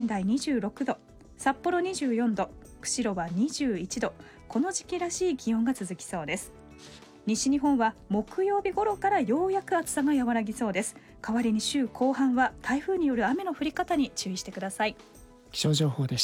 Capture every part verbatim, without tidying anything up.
台にじゅうろくど、札幌にじゅうよんど、釧路はにじゅういちど、この時期らしい気温が続きそうです。西日本は木曜日頃からようやく暑さが和らぎそうです。代わりに週後半は台風による雨の降り方に注意してください。 気象情報でした。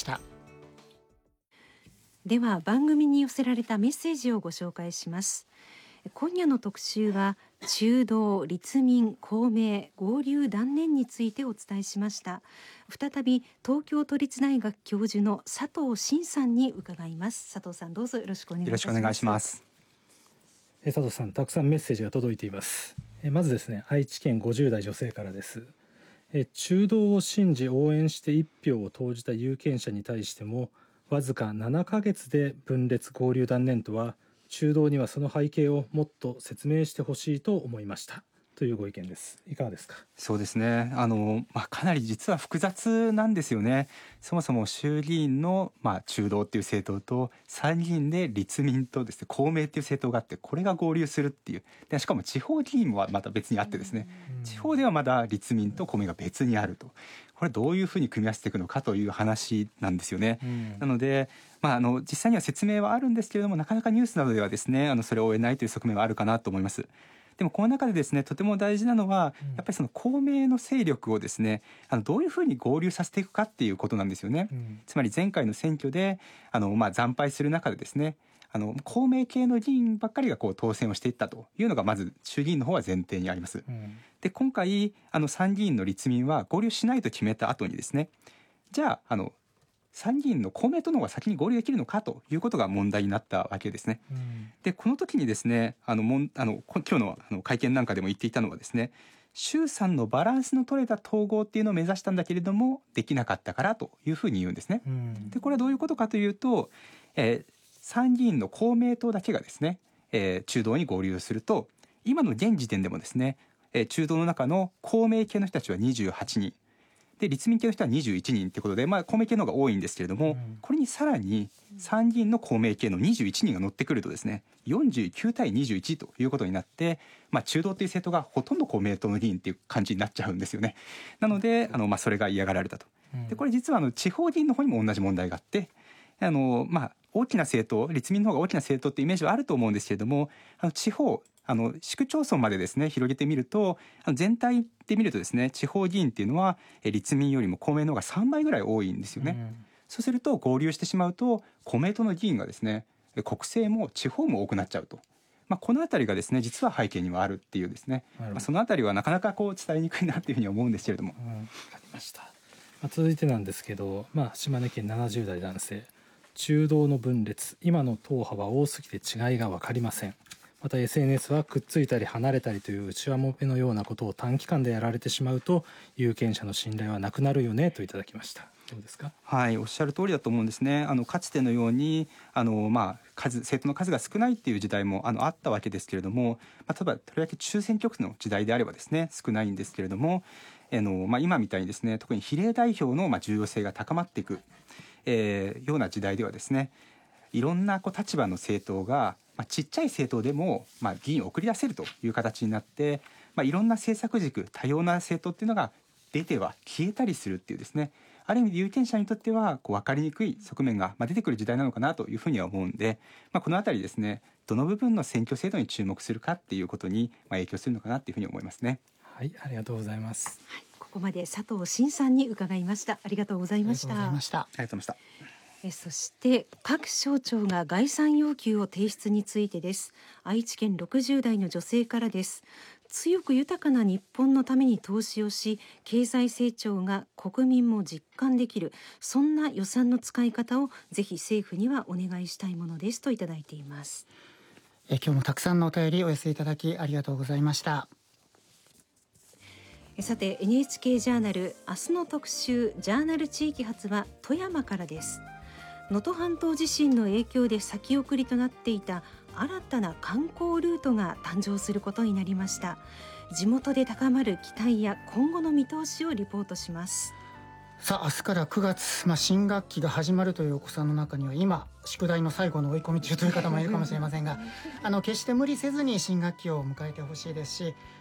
では番組に寄せられたメッセージをご紹介します。今夜の特集は中道、立民、公明合流断念についてお伝えしました。再び東京都立大学教授の佐藤真さんに伺います。佐藤さん、どうぞよろしくお願いいたします。 よろしくお願いします。 え佐藤さん、たくさんメッセージが届いています。えまずですね、愛知県ごじゅう代女性からです。え中道を信じ応援していち票を投じた有権者に対してもわずかななかげつで分裂合流断念とは、中道にはその背景をもっと説明してほしいと思いましたというご意見です。いかがですか。 そうですね、あの、まあ、かなり実は複雑なんですよね。そもそも衆議院の、まあ、中道っていう政党と参議院で立民とですね、公明っていう政党があって、これが合流するっていう。でしかも地方議員もまた別にあってですね、地方ではまだ立民と公明が別にあると。これどういうふうに組み合わせていくのかという話なんですよね。なので、まあ、あの実際には説明はあるんですけれども、なかなかニュースなどではですね、あのそれを追えないという側面はあるかなと思います。でもこの中でですね、とても大事なのは、やっぱりその公明の勢力をですね、あのどういうふうに合流させていくかっていうことなんですよね。うん、つまり前回の選挙であの、まあ、惨敗する中でですね、あの公明系の議員ばっかりがこう当選をしていったというのがまず衆議院の方は前提にあります。うん、で今回あの参議院の立民は合流しないと決めた後にですね、じゃああの参議院の公明党の方が先に合流できるのかということが問題になったわけですね。うん、でこの時にですね、あのもんあの今日のあの会見なんかでも言っていたのはですね、衆参のバランスの取れた統合っていうのを目指したんだけれどもできなかったからというふうに言うんですね。うん、でこれはどういうことかというと、えー、参議院の公明党だけがですね、えー、中道に合流すると、今の現時点でもですね、えー、中道の中の公明系の人たちはにじゅうはちにんで、立民系の人はにじゅういちにんということで、まあ、公明系の方が多いんですけれども、うん、これにさらに参議院の公明系のにじゅういちにんが乗ってくるとですね、よんじゅうきゅうたいにじゅういちということになって、まあ、中道という政党がほとんど公明党の議員っていう感じになっちゃうんですよね。なのであの、まあ、それが嫌がられたと。でこれ実はあの地方議員の方にも同じ問題があって、あの、まあ、大きな政党、立民の方が大きな政党ってイメージはあると思うんですけれども、あの地方あの市区町村までですね広げてみると、あの全体で見るとですね、地方議員っていうのは立民よりも公明の方がさんばいぐらい多いんですよね。うん、そうすると合流してしまうと公明党の議員がですね、国政も地方も多くなっちゃうと。まあ、このあたりがですね実は背景にはあるっていうですね、まあ、そのあたりはなかなかこう伝えにくいなっていうふうに思うんですけれども。 うん、わかりました。まあ、続いてなんですけど、まあ、島根県ななじゅう代男性、中道の分裂、今の党派は多すぎて違いが分かりません。また エスエヌエス はくっついたり離れたりという内輪もめのようなことを短期間でやられてしまうと有権者の信頼はなくなるよねといただきました。どうですか。 はい、おっしゃる通りだと思うんですね。あのかつてのようにあの、まあ、数政党の数が少ないっていう時代もあのあったわけですけれども、まあ、例えばとりわけ中選挙区の時代であればですね少ないんですけれども、あの、まあ、今みたいにですね特に比例代表のまあ重要性が高まっていく、えー、ような時代ではですね、いろんなこう立場の政党がまあ、ちっちゃい政党でも、まあ、議員を送り出せるという形になって、まあ、いろんな政策軸多様な政党っていうのが出ては消えたりするっていうですね、ある意味で有権者にとってはこう分かりにくい側面が、まあ、出てくる時代なのかなというふうには思うんで、まあ、このあたりですね、どの部分の選挙制度に注目するかっていうことに、まあ、影響するのかなというふうに思いますね。 はい、ありがとうございます。 はい、ここまで佐藤真さんに伺いました。ありがとうございました。 ありがとうございました。 ありがとうございました。 えそして各省庁が概算要求を提出についてです。愛知県ろくじゅう代の女性からです。強く豊かな日本のために投資をし、経済成長が国民も実感できる、そんな予算の使い方をぜひ政府にはお願いしたいものですといただいています。 え今日もたくさんのお便りお寄せいただきありがとうございました。 さて エヌエイチケー ジャーナル明日の特集ジャーナル地域発は富山からです。能登半島地震の影響で先送りとなっていた新たな観光ルートが誕生することになりました。地元で高まる期待や今後の見通しをリポートします。 さあ明日からくがつ、まあ、新学期が始まるというお子さんの中には今宿題の最後の追い込み中という方もいるかもしれませんがあの決して無理せずに新学期を迎えてほしいですし、